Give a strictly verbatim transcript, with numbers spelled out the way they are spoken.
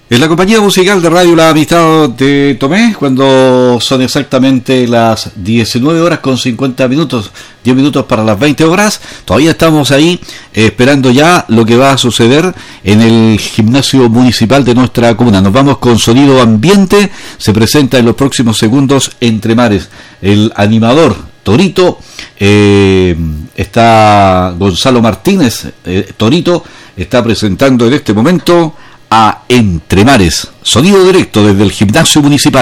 En la compañía musical de Radio La Amistad de Tomé, cuando son exactamente las diecinueve horas con cincuenta minutos, diez minutos para las veinte horas, todavía estamos ahí eh, esperando ya lo que va a suceder en el gimnasio municipal de nuestra comuna. Nos vamos con sonido ambiente, se presenta en los próximos segundos Entre Mares, el animador Torito, eh, está Gonzalo Martínez, eh, Torito está presentando en este momento a Entre Mares, sonido directo desde el gimnasio municipal.